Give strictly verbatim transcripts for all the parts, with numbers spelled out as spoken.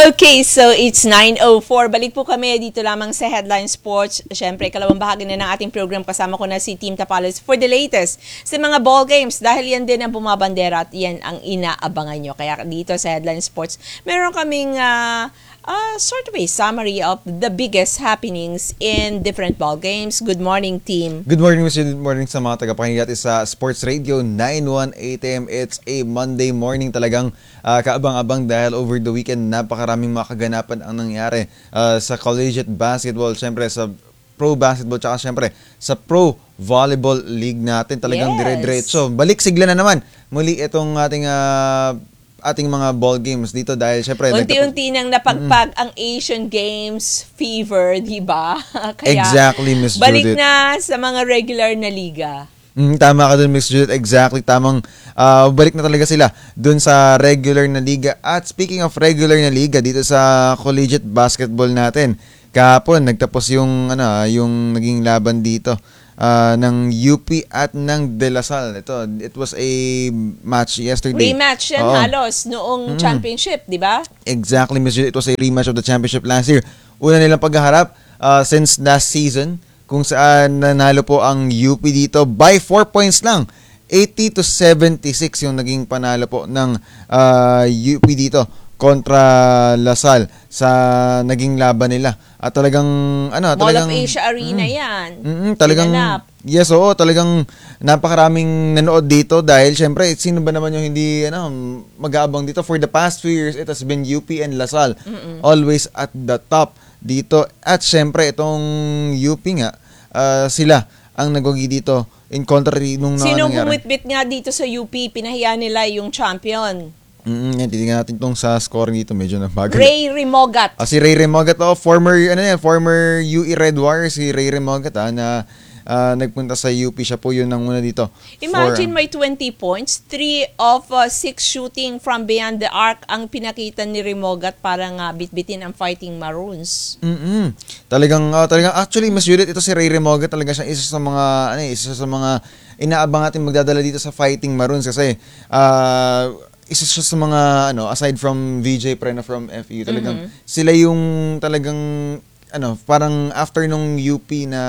Okay, so it's nine oh four. Balik po kami dito lamang sa Headline Sports. Siyempre, kalawang bahagi na ng ating program. Kasama ko na si Team Tapales for the latest sa mga ball games. Dahil yan din ang bumabandera at yan ang inaabangan nyo. Kaya dito sa Headline Sports, meron kaming uh, uh, sort of a summary of the biggest happenings in different ball games. Good morning, team. Good morning, Mister Good morning sa mga tagapakinig natin sa Sports Radio nine one eight A M. It's a Monday morning talagang uh, kaabang-abang dahil over the weekend napakaraming mga kaganapan ang nangyari uh, sa collegiate basketball, syempre sa pro basketball, tsaka syempre sa pro volleyball league natin talagang Yes. dire-diretso. Balik sigla na naman muli itong ating uh, ating mga ball games dito dahil syempre Unti-unti nang napagpag mm-hmm. ang Asian Games fever, di ba? Kaya exactly, Miss balik Judith. na sa mga regular na liga. Mm, tama ka dun, Miss Judith. Exactly. Tamang uh, balik na talaga sila dun sa regular na liga. At speaking of regular na liga, dito sa collegiate basketball natin, kahapon nagtapos yung, ano, yung naging laban dito uh, ng U P at ng De La Salle. Ito, it was a match yesterday. Rematch yan Oo. halos noong mm. championship, di ba? Exactly, Miss Judith. It was a rematch of the championship last year. Una nilang paghaharap uh, since last season, kung saan nanalo po ang U P dito by four points lang. eighty to seventy-six yung naging panalo po ng uh, U P dito kontra La Salle sa naging laban nila. At talagang ano, Mall talagang of Asia Arena mm, yan. Mm, talagang Pinanap. yes, oo, talagang napakaraming nanood dito dahil syempre sino ba naman yung hindi ano mag-aabang dito for the past few years. It has been U P and La Salle Mm-mm. always at the top dito. At syempre itong U P nga uh, sila ang nagwagi dito in contrary nung Sino nangyari. bumwitbit nga dito sa U P? Pinahiya nila yung champion. Mm, yan, titingnan natin tong sa scoring dito, medyo nabagal. Ray Rimogat. Ah, si Ray Remogat, oh, former ano yan, former U E Red Warriors, si Ray Remogat ah, na uh, nagpunta sa U P, siya po yun ang una dito. Imagine For, may twenty points, three of uh, six shooting from beyond the arc ang pinakita ni Rimogat para nga bitbitin ang Fighting Maroons. Mm-mm. Talagang uh, talagang actually Mas Judith, ito si Ray Remogat talaga siya isa sa mga ano, isa sa mga inaabang natin magdadala dito sa Fighting Maroons kasi uh, isa siya sa mga ano aside from V J Prena from F E U talagang mm-hmm. sila yung talagang ano parang after nung U P na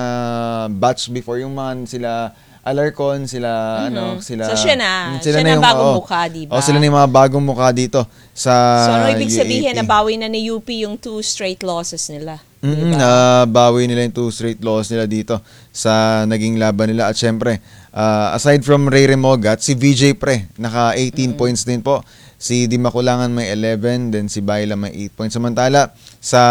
batch before yung mga sila Alarcon sila mm-hmm. ano sila so siya na sila siya na, na yung, bagong oh, mukha di ba? Oh, sila na yung mga bagong mukha dito sa so ano ibig sabihin U A P? nabawi na ni U P yung two straight losses nila. Mm-hmm, diba? nabawi nila yung two straight losses nila dito sa naging laban nila at syempre uh, aside from Ray Remogat si V J Pre naka eighteen mm-hmm. points din po, si Di Makulangan may eleven, then si Bayla may eight points. Samantala sa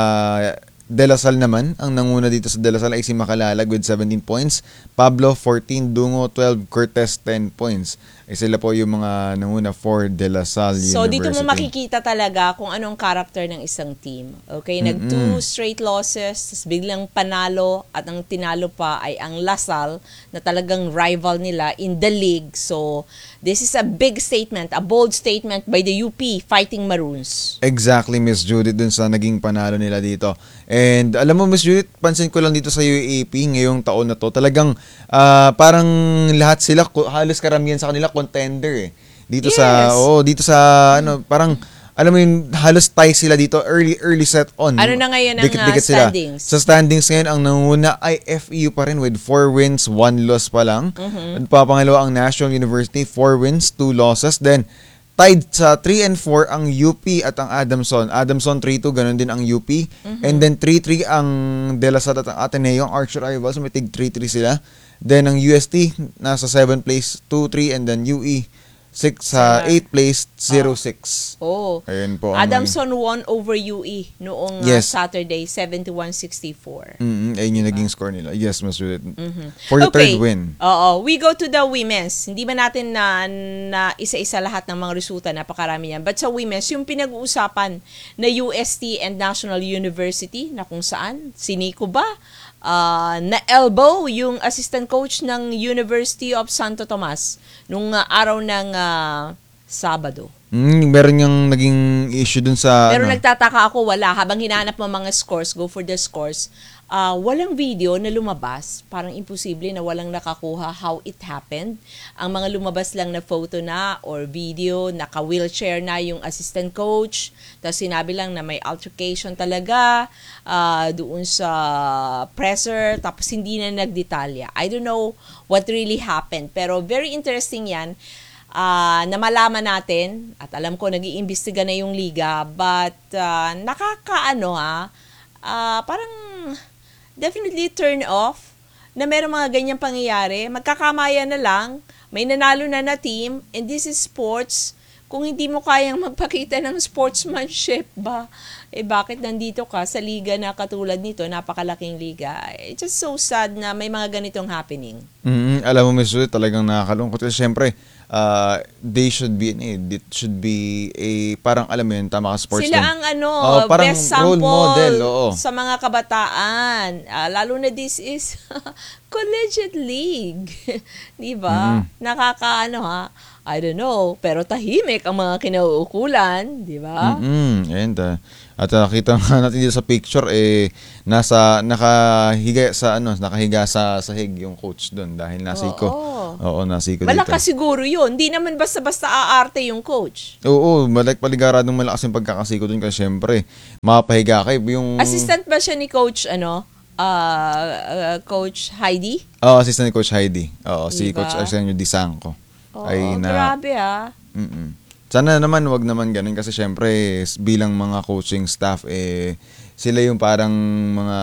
De La Salle naman, ang nanguna dito sa De La Salle ay si Makalalag with seventeen points, Pablo fourteen, Dungo twelve, Cortez ten points. Ay sila po yung mga nanguna for De La Salle so, University. So dito mo makikita talaga kung anong character ng isang team. Okay, nag mm-hmm. two straight losses, tapos biglang panalo at ang tinalo pa ay ang La Salle na talagang rival nila in the league. So, this is a big statement, a bold statement by the U P Fighting Maroons. Exactly, Miss Judith, dun sa naging panalo nila dito. And alam mo, Miss Judith, pansin ko lang dito sa U A P ngayong taon na to, talagang uh, parang lahat sila, halos karamihan sa kanila contender eh. Dito yes. sa, oh, dito sa, ano, parang, alam mo yun, halos tie sila dito, early early set on. Ano na ngayon ang dikit-dikit uh, standings? Sila. Sa standings ngayon, ang nanguna ay F E U pa rin with four wins, one loss pa lang. Mm-hmm. At papangalawa ang National University, four wins, two losses. Then, tied sa three and four ang U P at ang Adamson. Adamson three two, ganun din ang U P. Mm-hmm. And then three three ang De La Salle at ang Ateneo, ang arch rivals, may tig three three sila. Then ang U S T nasa seventh place, two three, and then U E six sa uh, eighth place, zero six. Oh. Ayun po. Adamson ang, won over U E noong yes. uh, Saturday, seventy-one sixty-four. Mm-hmm. Ayun yung naging score nila. Yes, Miss Judith. Mm-hmm. For the okay. third win. Oo. We go to the women's. Hindi ba natin na, na isa-isa lahat ng mga resulta, napakarami yan. But sa women's, yung pinag-uusapan na U S T and National University, na kung saan, si Nico ba? Uh, na-elbow yung assistant coach ng University of Santo Tomas nung uh, araw ng uh, Sabado. Mm, meron yung naging issue dun sa... Pero ano? nagtataka ako, wala. Habang hinahanap mo mga scores, go for the scores. ah, walang video na lumabas. Parang imposible na walang nakakuha how it happened. Ang mga lumabas lang na photo na or video, naka-wheelchair na yung assistant coach. Tapos sinabi lang na may altercation talaga ah, doon sa presser. Tapos hindi na nagdetalya. I don't know what really happened. Pero very interesting yan. Uh, na malaman natin, at alam ko nag-iimbestiga na yung liga, but uh, nakakaano ha, uh, parang definitely turn off na meron mga ganyang pangyayari. Magkakamaya na lang, may nanalo na na team, and this is sports. Kung hindi mo kayang magpakita ng sportsmanship ba, eh bakit nandito ka sa liga na katulad nito, napakalaking liga? It's just so sad na may mga ganitong happening. Mm-hmm. Alam mo, Miss Judith, talagang nakakalungkot. Kasi syempre, uh, they should be, it should be a, parang alam mo yun, tama ka sports. Sila ang ano, oh, parang best sample role model, oo. sa mga kabataan. Uh, lalo na this is collegiate league. Di ba? Mm-hmm. Nakakaano ha, I don't know, pero tahimik ang mga kinauukulan, di ba? Mm-hmm. And, uh, at nakita uh, natin dito sa picture eh nasa nakahiga sa ano, nakahiga sa sahig yung coach doon dahil nasiko. Oo, oo nasiko dito. Malakas siguro 'yun. Hindi naman basta-basta aarte yung coach. Oo, malak paligaradong malakas yung pagkakasiko doon kasi syempre mapahiga kay yung assistant ba siya ni coach ano? Uh, uh, coach Heidi? Oo, oh, assistant ni Coach Heidi. Oo, diba? Si Coach Arsenio Di Sanco. Oo, ay na grabe ah. Mm. Sana naman wag naman ganun kasi syempre bilang mga coaching staff eh sila yung parang mga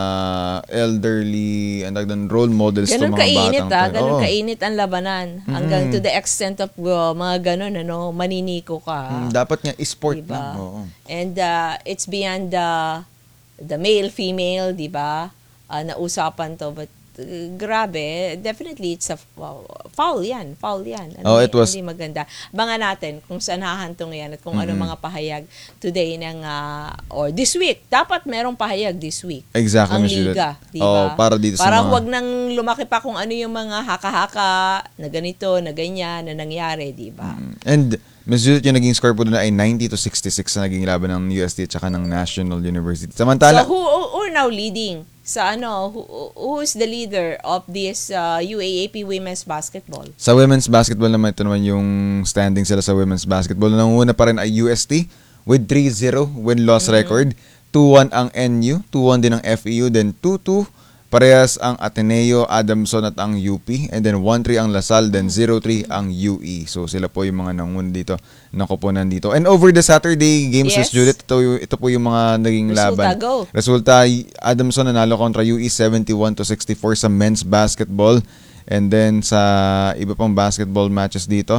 elderly and like, role models ganun to mga kainit, batang. Ah, ganun oh. kainit ang labanan mm-hmm. hanggang to the extent of uh, mga ganun ano, maniniko ka. Mm, dapat nga sport diba? lang. Oo. And uh, it's beyond the the male female, 'di ba? Uh, nausapan to but uh, grabe, definitely it's a wow, foul yan, foul yan. Oh, Hindi, it was hindi maganda. Abangan natin kung saan hahantong yan at kung mm-hmm. ano mga pahayag today ng uh, or this week. Dapat merong pahayag this week. Exactly, ang liga, di ba? Oh, para dito para sa mga wag nang lumaki pa kung ano yung mga haka-haka na ganito, na ganyan, na nangyari, di ba? Mm. And Miss Judith, yung naging score po doon ay ninety to sixty-six na naging laban ng U S T at saka ng National University. Samantala, so who, who are now leading? Sa ano, who, who is the leader of this uh, U A A P women's basketball? Sa women's basketball naman, ito naman yung standing sila sa women's basketball. Nanguna pa rin ay U S T with three zero win-loss mm-hmm. record. two one ang N U, two one din ang F E U, then two two parehas ang Ateneo, Adamson at ang U P, and then one three ang Lasal, then zero three ang U E. So sila po yung mga nangun dito, nakupunan dito. And over the Saturday games, yes. Judith, ito, ito po yung mga naging Resulta, laban. Go. Resulta, Adamson nanalo kontra U E seventy-one to sixty-four sa men's basketball. And then sa iba pang basketball matches dito,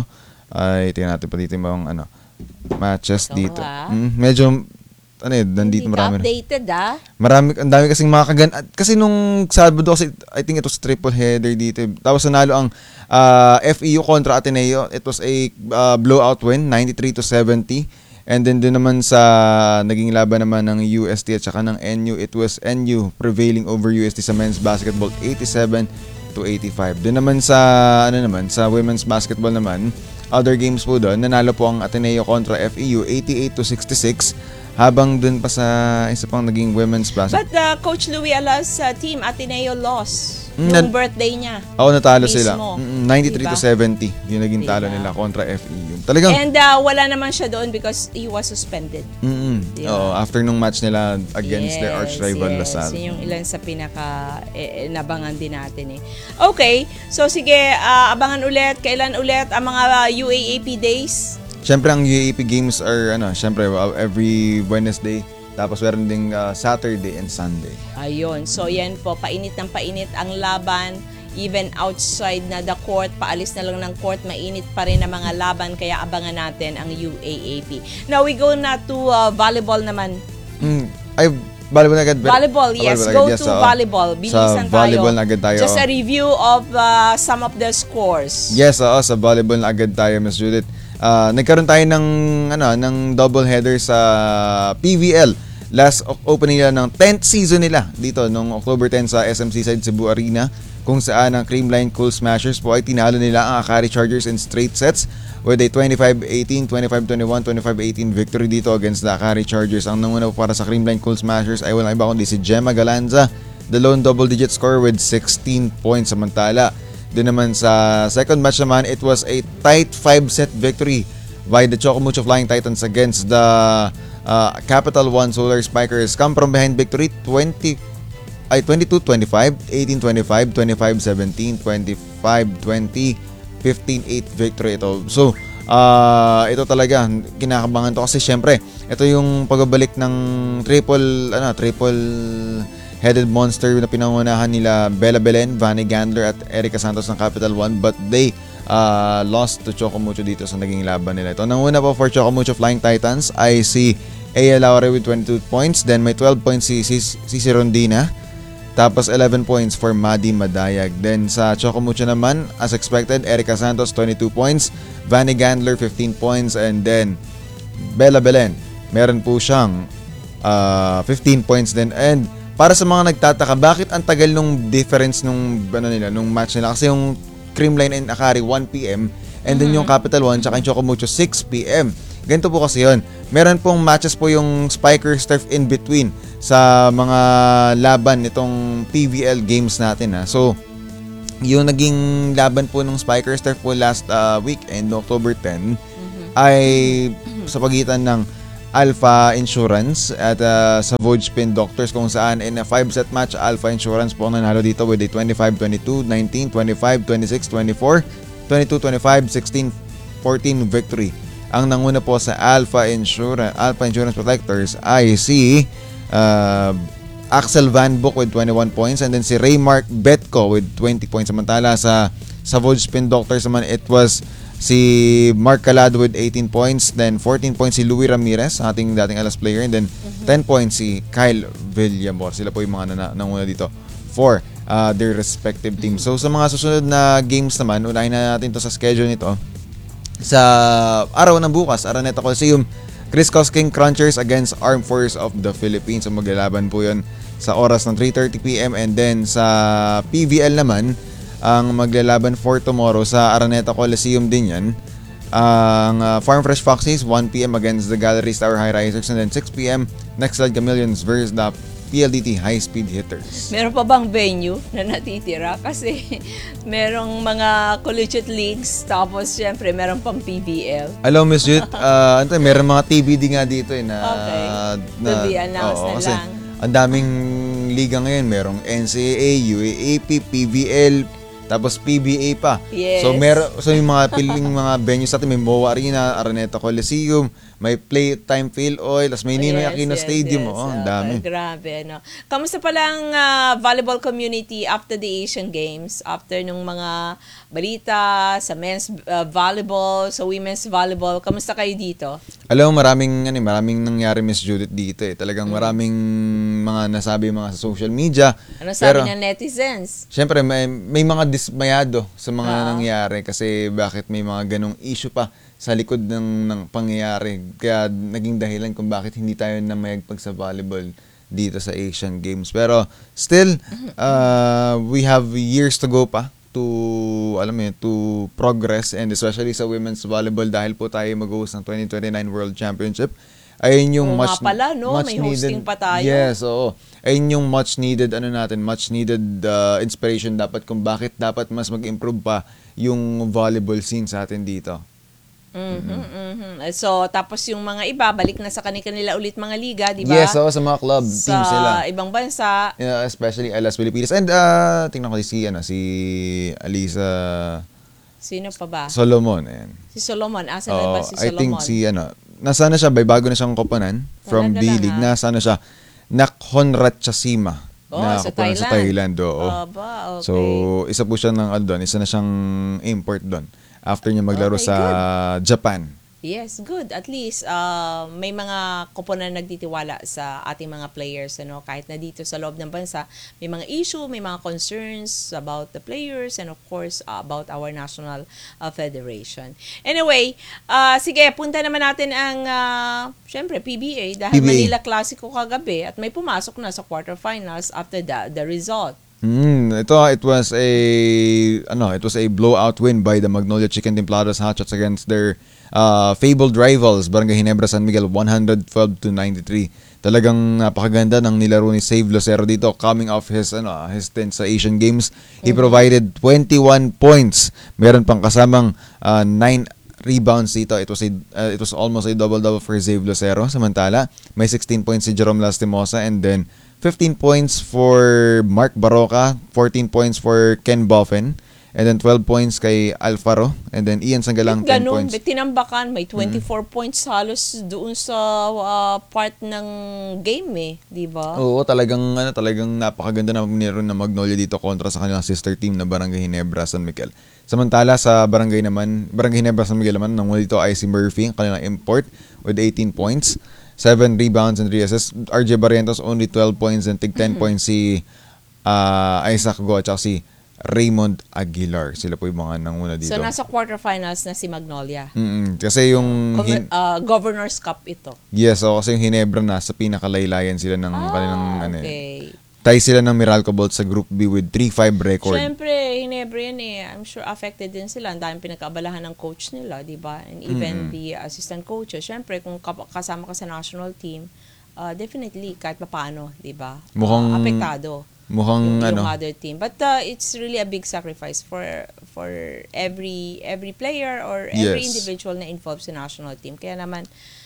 ay tingnan natin pa dito yung mga ano, matches so, dito. Ah. Mm, medyo ano eh, nandito hindi marami. updated ah. Marami, ang dami kasing mga kagan. Kasi nung Sabado kasi, I think it was triple header dito. Tapos nanalo ang uh, F E U kontra Ateneo. It was a uh, blowout win, ninety-three to seventy. And then din naman sa naging laban naman ng U S T at saka ng N U, it was N U prevailing over U S T sa men's basketball, eighty-seven to eighty-five. Din naman sa ano naman sa women's basketball naman, other games po doon, nanalo po ang Ateneo kontra F E U, eighty-eight to sixty-six. Habang dun pa sa isa pang naging women's basketball. But uh, Coach Louie Ala's uh, team, Ateneo lost mm, yung na- birthday niya. Oo, natalo mismo. sila. Mm, ninety-three diba? to seventy yung naging diba? talo nila kontra F E U. Talagang And uh, wala naman siya doon because he was suspended. Mm-hmm. Diba? Oo, after nung match nila against yes, their arch rival yes. Lasal. Yun yung ilan sa pinaka eh, nabangan din natin eh. Okay, so sige, uh, abangan ulit, kailan ulit ang mga uh, U A A P days? Siyempre ang U A A P games are ano, siyempre every Wednesday. Tapos meron ding uh, Saturday and Sunday. Ayun. So yan po, painit ng painit ang laban. Even outside na the court, paalis na lang ng court, mainit pa rin ang mga laban. Kaya abangan natin ang U A A P. Now we go na to uh, volleyball naman. Mm, ay, volleyball na agad. Volleyball, yes. Volleyball Go agad, yes, to so, volleyball. Bilisan sa volleyball na agad tayo. Just a review of uh, some of the scores. Yes, oo, sa volleyball na agad tayo, Miss Judith. Uh, nagkaroon tayo ng ano ng double header sa P V L. Last opening nila ng tenth season nila dito nung October tenth sa S M C Side Cebu Arena, kung saan ang Creamline Cool Smashers po ay tinalo nila ang Akari Chargers in straight sets with a twenty-five eighteen, twenty-five twenty-one, twenty-five eighteen victory dito against the Akari Chargers. Ang nanguna para sa Creamline Cool Smashers ay walang iba kundi si Gemma Galanza, the lone double-digit score with sixteen points. Samantala, doon naman sa second match naman, it was a tight five-set victory by the Chocomucho Flying Titans against the uh, Capital One Solar Spikers. Come from behind victory, twenty ay twenty-two twenty-five, eighteen twenty-five, twenty-five seventeen, twenty-five twenty, fifteen eight victory ito. So, uh, ito talaga kinakabangan to kasi syempre, ito yung pagbabalik ng triple ano, triple headed monster na pinangunahan nila Bella Belen, Vanny Gandler at Erica Santos ng Capital One, but they uh, lost to Chocomucho dito sa naging laban nila. Ito nanguna po for Chocomucho Flying Titans ay si Aya Laure with twenty-two points, then may twelve points si Cici Rondina. Tapos eleven points for Madi Madayag. Then sa Chocomucho naman, as expected, Erica Santos twenty-two points, Vanny Gandler fifteen points, and then Bella Belen, meron po siyang uh, fifteen points din. And para sa mga nagtataka, bakit ang tagal nung difference nung ano nila, nung match nila? Kasi yung Creamline and Akari one p.m. and then yung Capital One tsaka yung Chocomucho six p.m. Ganito po kasi yun. Meron pong matches po yung Spikers turf in between sa mga laban nitong P V L games natin ha. So, yung naging laban po ng Spikers turf po last uh, weekend, October tenth, mm-hmm. ay sa pagitan ng Alpha Insurance at uh, sa Vojpin Doctors, kung saan in a five-set match, Alpha Insurance po ang nanalo dito with a twenty-five twenty-two, nineteen twenty-five, twenty-six twenty-four, twenty-two twenty-five, sixteen fourteen victory. Ang nanguna po sa Alpha Insurance, Alpha Insurance Protectors ay si uh, Axel Van Book with twenty-one points, and then si Raymark Betco with twenty points. Samantala sa sa Vojpin Doctors naman, it was si Mark Calado with eighteen points, then fourteen points si Louie Ramirez, ating dating Alas player, and then mm-hmm. ten points si Kyle Villamor. Sila po yung mga na, nanguna dito for uh, their respective teams. So sa mga susunod na games naman, unahin na natin to sa schedule nito. Sa araw ng bukas, Araneta Coliseum, Chris Cosking Crunchers against Armed Forces of the Philippines. So maglalaban po yun sa oras ng three thirty p.m. And then sa P V L naman, ang maglalaban for tomorrow sa Araneta Coliseum din yan. Ang uh, Farm Fresh Foxes, one p.m. against the Gallery Star High Risers, and then six p.m. Nextlight Chameleons versus the P L D T High Speed Hitters. Meron pa bang venue na natitira? Kasi merong mga collegiate leagues, tapos syempre meron pang P V L. Hello, Miss Jut. Uh, ano, meron mga T B D nga dito eh, na... Okay. Na, to be announced oo, na kasi lang. Ang daming liga ngayon. Merong N C A A, U A A P, P V L, tapos P B A pa. Yes. So, meron, so yung mga piling mga venues natin, may M O A Arena, Araneta Coliseum, may Playtime Phil Oil, tapos may Ninoy Yes, Aquino yes, Stadium. yes. Oh, ang Okay, dami. grabe, no? Kamusta pala ang uh, volleyball community after the Asian Games? After nung mga balita sa men's uh, volleyball, sa women's volleyball, kamusta kayo dito? Alam mo, maraming, ano, maraming nangyari, Miss Judith, dito eh. Talagang maraming mga nasabi mga sa social media. Ano sabi Pero, ng netizens? Siyempre, may, may mga dismayado sa mga Ah. nangyari kasi bakit may mga ganong issue pa sa likod ng, ng pangyayari. Kaya naging dahilan kung bakit hindi tayo namayagpag sa volleyball dito sa Asian Games. Pero still, uh, we have years to go pa to, alam mo yun, to progress, and especially sa women's volleyball dahil po tayo mag-host ng twenty twenty-nine World Championship. Ayun yung Oo much, nga pala, no? much May hosting needed, pa tayo. Yes, oo. Ayun yung much needed, ano natin, much needed uh, inspiration dapat kung bakit dapat mas mag-improve pa yung volleyball scene sa atin dito. Mhm, mhm. So, tapos yung mga iba, balik na sa kanila ulit mga liga, di ba? Yes, oo, sa mga club Sa teams sila. ibang bansa. Yeah, especially Alas Pilipinas. And uh, tingnan ko si, ano, si Alisa Sino pa ba? Solomon. Ayan. Si Solomon. Asa na Oo, ba si I Solomon? think si, ano, nasa na siya, by bago na siyang koponan from Talaga lang, D-League. ha? Nasa na siya, Nakhonratchasima. Oh, na sa koponan Thailand. sa Thailand. Oo. Aba, okay. So, isa po siya ng, ano, doon, isa na siyang import doon. After niya maglaro Okay, sa Japan. Yes, good. At least uh, may mga koponan na nagtitiwala sa ating mga players, ano, kahit na dito sa loob ng bansa, may mga issue, may mga concerns about the players, and of course uh, about our national uh, federation. Anyway, uh, sige, punta naman natin ang uh, syempre P B A dahil P B A. Manila Classico kagabi at may pumasok na sa quarterfinals after the, the result. Hmm, ito it was a ano, it was a blowout win by the Magnolia Chicken Templados Hotshots against their uh, fabled rivals, Barangay Ginebra San Miguel, one twelve to ninety-three. Talagang napakaganda ng nilaro ni Save Lucero dito coming off his ano his stint sa Asian Games. He provided twenty-one points. Meron pang kasamang uh, nine rebounds dito. It was a, uh, it was almost a double-double for Save Lucero. Samantala, may sixteen points si Jerome Lastimosa and then fifteen points for Mark Baroca, fourteen points for Ken Boffin, and then twelve points kay Alfaro, and then Ian Sanggalang ten Ganun, points. tinambakan, may twenty-four mm-hmm. points halos doon sa uh, part ng game eh, di ba? Oo, talagang ano, talagang napakaganda na meron na Magnolia dito kontra sa kanilang sister team na Barangay Ginebra San Miguel. Samantala sa Barangay naman, Barangay Ginebra San Miguel naman, nanguna dito ay si Murphy, ang kanilang import with eighteen points, seven rebounds and three assists. R J Barrientos only twelve points and tig ten mm-hmm. points si uh, Isaac Go at si Raymond Aguilar. Sila po yung mga nanguna dito. So, nasa quarterfinals na si Magnolia. Mm-mm. Kasi yung... Com- hin- uh, Governor's Cup ito. yes, so kasi yung Ginebra nasa pinakalaylayan sila ng Ah, kanilang... Ano, okay. tie sila ng Meralco Bolt sa Group B with three five record. Siyempre, Ginebra yan eh. I'm sure affected din sila. Ang daming pinagkaabalahan ng coach nila, di ba? And even mm-hmm. the assistant coaches. Siyempre, kung kasama ka sa national team, uh, definitely, kahit paano, di ba? Mukhang... Uh, apektado. Mukhang yung, ano yung other team, but uh, it's really a big sacrifice for for every every player or every yes. individual na involved sa national team. Kaya naman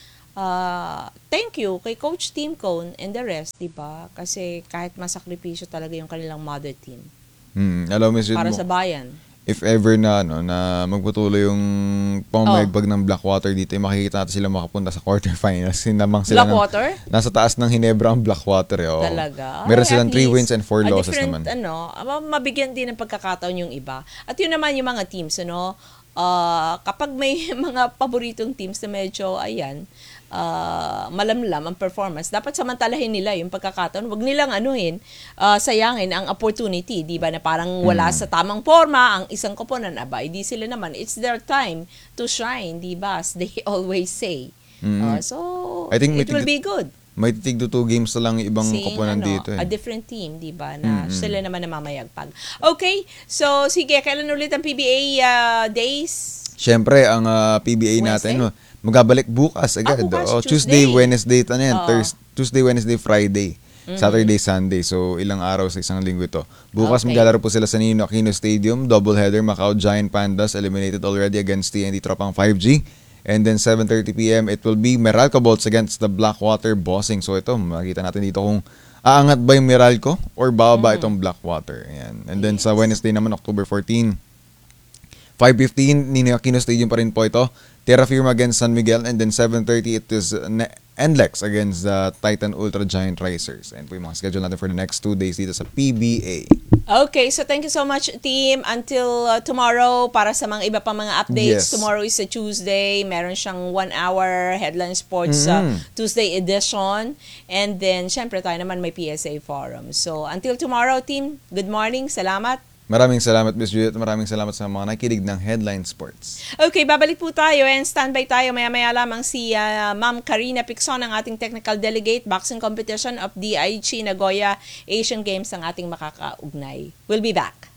uh, thank you kay Coach Tim Cone and the rest, di ba? Kasi kahit masakripisyo talaga yung kanilang mother team hmm, alam mo, para mo, sa bayan. if ever na ano na magpatuloy yung pamayagbag oh. ng Blackwater dito, eh, makikita natin sila makapunta sa quarterfinals. Sinamang sila Blackwater? Ng, nasa taas ng Ginebra ang Blackwater. Eh, oh. Talaga? Meron Ay, silang three wins and four losses different, naman. Ano, mabigyan din ng pagkakataon yung iba. At yun naman yung mga teams, ano, uh, kapag may mga paboritong teams na medyo, ayan, uh, malamlam ang performance, dapat samantalahin nila yung pagkakataon. Huwag nilang anuhin, uh, sayangin ang opportunity, di ba, na parang wala mm. sa tamang forma ang isang koponan, aba, hindi sila naman. It's their time to shine, di ba, as they always say. Mm. Uh, so, I think it will tig- be good. May titig to two games na lang yung ibang Seeing, koponan ano, dito. Eh. A different team, di ba, na mm-hmm. sila naman na mamayagpag. Okay, so sige, kailan ulit ang P B A uh, days? Siyempre, ang uh, P B A Wednesday? natin, no, magabalik bukas agad. Ah, bukas, oh, Tuesday. Tuesday, Wednesday, ano yan, Oh. Thursday, Tuesday, Wednesday, Friday, mm-hmm. Saturday, Sunday. So, ilang araw sa isang linggo ito. Bukas Okay. maglalaro po sila sa Nino Aquino Stadium, doubleheader, Macau Giant Pandas, eliminated already against T N T Tropang five G. And then seven thirty p.m. it will be Meralco Bolts against the Blackwater Bossing. So, ito, makikita natin dito kung aangat ba yung Meralco or bababa mm-hmm. itong Blackwater. Ayan. And then yes. sa Wednesday naman, October fourteenth, five fifteen, Nino Aquino Stadium pa rin po ito. Terra Firma against San Miguel, and then seven thirty it is N L E X against the Titan Ultra Giant Racers. And po yung mga schedule natin for the next two days dito sa P B A. Okay, so thank you so much, team. Until uh, tomorrow, para sa mga iba pang mga updates, yes. tomorrow is a Tuesday. Meron siyang one-hour Headline Sports mm-hmm. uh, Tuesday edition. And then, syempre, tayo naman may P S A Forum. So, until tomorrow, team, good morning. Salamat. Maraming salamat, Miss Juliet. Maraming salamat sa mga nakikinig ng Headline Sports. Okay, babalik po tayo and standby tayo. Maya-maya lamang si uh, Ma'am Karina Picson, ang ating technical delegate, boxing competition of D I G Nagoya Asian Games ang ating makakaugnay. We'll be back.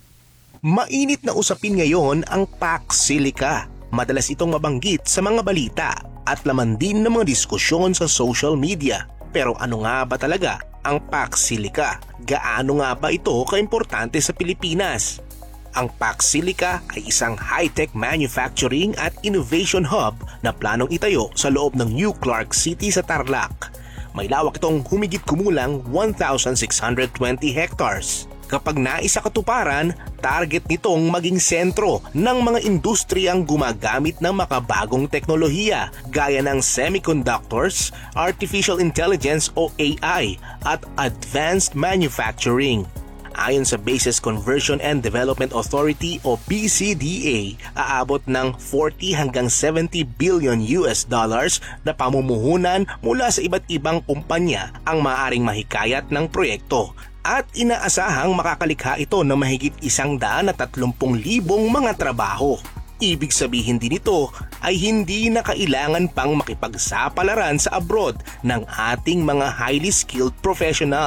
Mainit na usapin ngayon ang Pax Silica. Madalas itong mabanggit sa mga balita at laman din ng mga diskusyon sa social media. Pero ano nga ba talaga ang Pax Silica? Gaano nga ba ito kaimportante sa Pilipinas? Ang Pax Silica ay isang high-tech manufacturing at innovation hub na planong itayo sa loob ng New Clark City sa Tarlac. May lawak itong humigit kumulang one thousand six hundred twenty hectares. Kapag naisa katuparan, target nitong maging sentro ng mga industriyang gumagamit ng makabagong teknolohiya gaya ng semiconductors, artificial intelligence o A I at advanced manufacturing. Ayon sa Bases Conversion and Development Authority o B C D A, aabot ng forty hanggang seventy billion U S dollars na pamumuhunan mula sa iba't ibang kumpanya ang maaaring mahikayat ng proyekto. At inaasahang makakalikha ito ng mahigit isang daan at tatlumpung libong mga trabaho. Ibig sabihin din ito ay hindi na kailangan pang makipagsapalaran sa abroad ng ating mga highly skilled professional.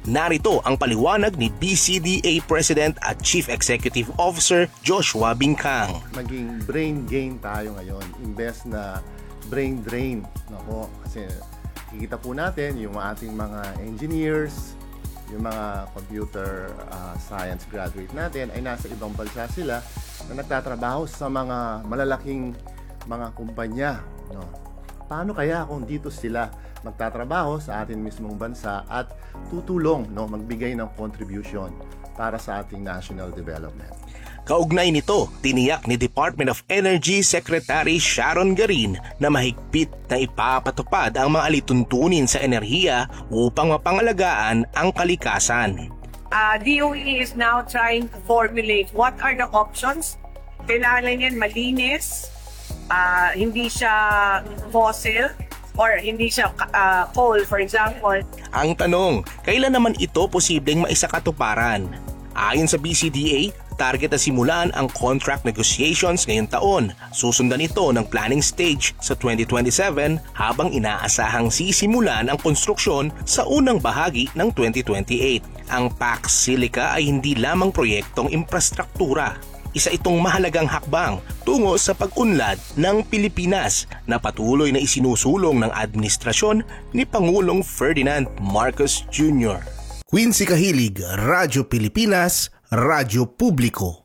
Narito ang paliwanag ni B C D A President at Chief Executive Officer Joshua Bingkang. Maging brain gain tayo ngayon, imbes na brain drain. Nako, kasi kikita po natin yung ating mga engineers, yung mga computer uh, science graduate natin ay nasa ibang bansa sila na nagtatrabaho sa mga malalaking mga kumpanya. No? Paano kaya kung dito sila magtatrabaho sa ating mismong bansa at tutulong, no, magbigay ng contribution para sa ating national development? Kaugnay nito, tiniyak ni Department of Energy Secretary Sharon Garin na mahigpit na ipapatupad ang mga alituntunin sa enerhiya upang mapangalagaan ang kalikasan. Uh, D O E is now trying to formulate what are the options. Kailangan yan malinis, uh, hindi siya fossil, or hindi siya uh, coal, for example. Ang tanong, kailan naman ito posibleng maisakatuparan? Ayon sa B C D A, target na simulan ang contract negotiations ngayong taon. Susundan ito ng planning stage sa twenty twenty-seven habang inaasahang sisimulan ang konstruksyon sa unang bahagi ng twenty twenty-eight. Ang Pax Silica ay hindi lamang proyektong infrastruktura. Isa itong mahalagang hakbang tungo sa pag-unlad ng Pilipinas na patuloy na isinusulong ng administrasyon ni Pangulong Ferdinand Marcos Junior Quincy Kahilig, Radyo Pilipinas, Radyo Publiko.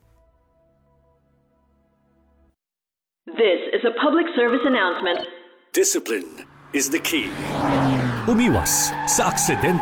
This is a public service announcement. Discipline is the key. Umiwas sa aksidente.